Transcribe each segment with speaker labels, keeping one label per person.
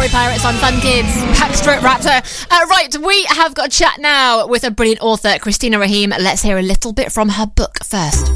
Speaker 1: Harry Pirates on Fun Kids. Backstroke Raptor. Right, we have got a chat now with a brilliant author, Christina Rahim. Let's hear a little bit from her book first.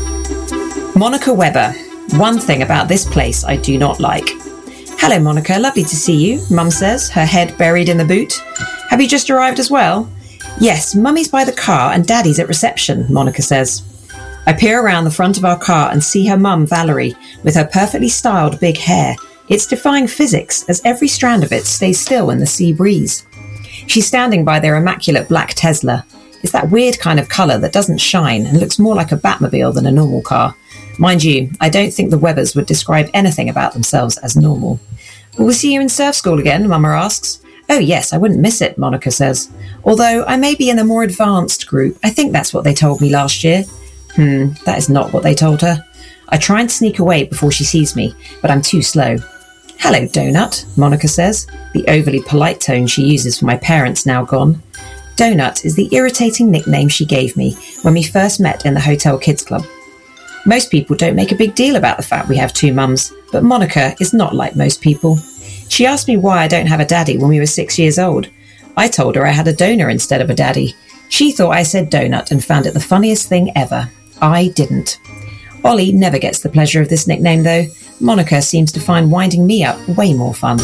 Speaker 2: Monica Webber. One thing about this place I do not like. Hello, Monica. Lovely to see you, Mum says, her head buried in the boot. Have you just arrived as well? Yes, Mummy's by the car and Daddy's at reception, Monica says. I peer around the front of our car and see her mum, Valerie, with her perfectly styled big hair. It's defying physics, as every strand of it stays still in the sea breeze. She's standing by their immaculate black Tesla. It's that weird kind of colour that doesn't shine and looks more like a Batmobile than a normal car. Mind you, I don't think the Webbers would describe anything about themselves as normal. Will we see you in surf school again, Mama asks. Oh yes, I wouldn't miss it, Monica says. Although I may be in the more advanced group. I think that's what they told me last year. That is not what they told her. I try and sneak away before she sees me, but I'm too slow. Hello, Donut, Monica says, the overly polite tone she uses for my parents now gone. Donut is the irritating nickname she gave me when we first met in the Hotel Kids Club. Most people don't make a big deal about the fact we have two mums, but Monica is not like most people. She asked me why I don't have a daddy when we were 6 years old. I told her I had a donor instead of a daddy. She thought I said donut and found it the funniest thing ever. I didn't. Ollie never gets the pleasure of this nickname though. Monica seems to find winding me up way more fun.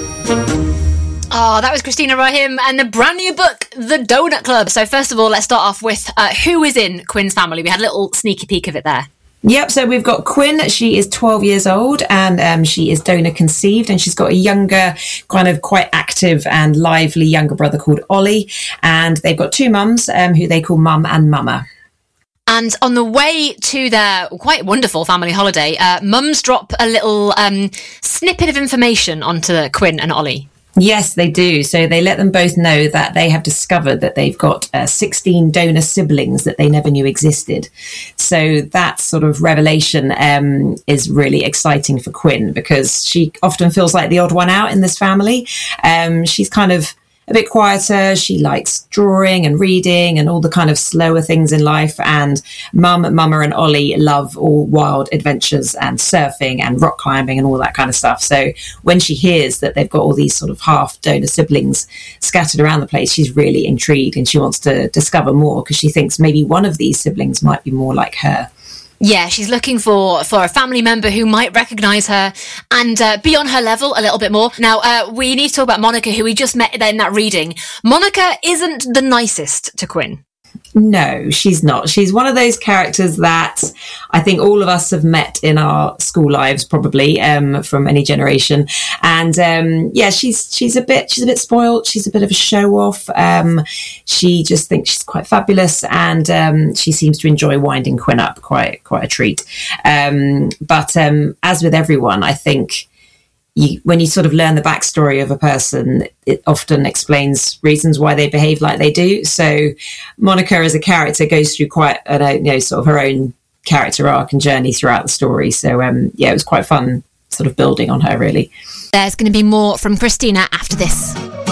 Speaker 1: Oh, that was Christina Rahim and the brand new book, The Donut Club. So first of all, let's start off with who is in Quinn's family. We had a little sneaky peek of it there.
Speaker 2: Yep, so we've got Quinn. She is 12 years old and she is donor conceived, and she's got a younger, kind of quite active and lively younger brother called Ollie. And they've got two mums who they call Mum and Mama.
Speaker 1: And on the way to their quite wonderful family holiday, mums drop a little snippet of information onto Quinn and Ollie.
Speaker 2: Yes, they do. So they let them both know that they have discovered that they've got 16 donor siblings that they never knew existed. So that sort of revelation is really exciting for Quinn because she often feels like the odd one out in this family. She's kind of a bit quieter. She likes drawing and reading and all the kind of slower things in life. And Mama and Ollie love all wild adventures and surfing and rock climbing and all that kind of stuff. So when she hears that they've got all these sort of half donor siblings scattered around the place, she's really intrigued and she wants to discover more because she thinks maybe one of these siblings might be more like her.
Speaker 1: Yeah, she's looking for a family member who might recognise her and be on her level a little bit more. Now, we need to talk about Monica, who we just met in that reading. Monica isn't the nicest to Quinn.
Speaker 2: No, she's not. She's one of those characters that I think all of us have met in our school lives, probably from any generation. And she's a bit spoiled. She's a bit of a show off. She just thinks she's quite fabulous, and she seems to enjoy winding Quinn up quite a treat. But as with everyone, I think when you sort of learn the backstory of a person, it often explains reasons why they behave like they do. So Monica as a character goes through quite sort of her own character arc and journey throughout the story. So it was quite fun sort of building on her, really.
Speaker 1: There's going to be more from Christina after this.